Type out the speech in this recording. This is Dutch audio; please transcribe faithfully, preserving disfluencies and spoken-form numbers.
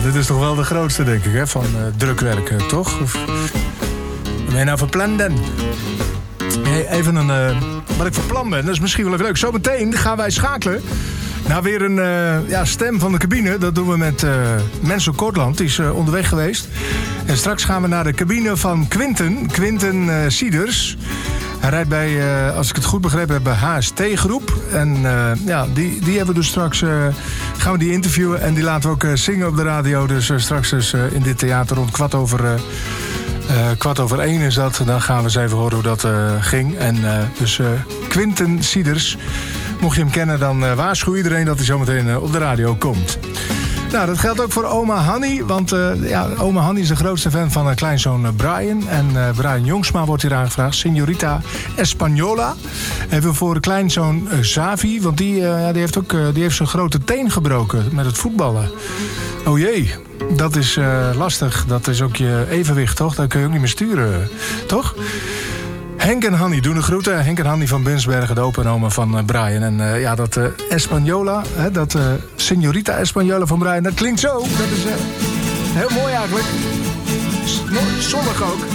dit is toch wel de grootste, denk ik, hè, van uh, drukwerk, uh, toch? Of ben je nou van plan dan? Hey, even een... Uh, wat ik van plan ben, dat is misschien wel even leuk. Zometeen gaan wij schakelen naar weer een uh, ja, stem van de cabine. Dat doen we met uh, Menzo Kortland. Die is uh, onderweg geweest. En straks gaan we naar de cabine van Quinten. Quinten uh, Sieders. Hij rijdt bij, uh, als ik het goed begrepen heb, bij H S T-groep. En uh, ja, die, die hebben we dus straks... Uh, gaan we die interviewen en die laten we ook uh, zingen op de radio. Dus uh, straks dus, uh, in dit theater rond kwart over... Uh, Uh, kwart over één is dat. Dan gaan we eens even horen hoe dat uh, ging. En uh, dus uh, Quinten Sieders. Mocht je hem kennen, dan uh, waarschuw iedereen dat hij zometeen uh, op de radio komt. Nou, dat geldt ook voor oma Hanny. Want uh, ja, oma Hanny is de grootste fan van haar kleinzoon uh, Brian. En uh, Brian Jongsma wordt hier aangevraagd. Señorita Española. Even voor de kleinzoon uh, Xavi. Want die, uh, die heeft ook uh, die heeft zijn grote teen gebroken met het voetballen. Oh jee. Dat is uh, lastig. Dat is ook je evenwicht, toch? Dat kun je ook niet meer sturen, toch? Henk en Hanny doen de groeten. Henk en Hanny van Binsbergen, de opa en oma van uh, Brian. En uh, ja, dat uh, Española, hè, dat uh, Señorita Española van Brian, dat klinkt zo. Dat is uh, heel mooi eigenlijk. Mooi, zonnig ook.